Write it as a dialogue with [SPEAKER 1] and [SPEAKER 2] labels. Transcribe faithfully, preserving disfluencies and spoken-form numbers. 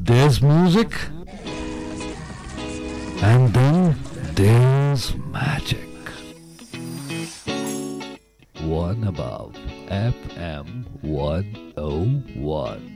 [SPEAKER 1] there's music, and then there's magic. One above F M one oh one.